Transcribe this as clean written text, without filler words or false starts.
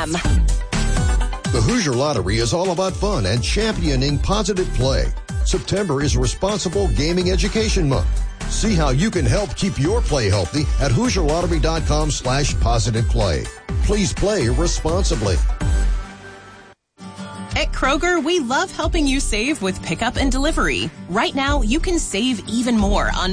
a.m. The Hoosier Lottery is all about fun and championing positive play. September is Responsible Gaming Education Month. See how you can help keep your play healthy at HoosierLottery.com/positive-play. Please play responsibly. At Kroger, we love helping you save with pickup and delivery. Right now, you can save even more on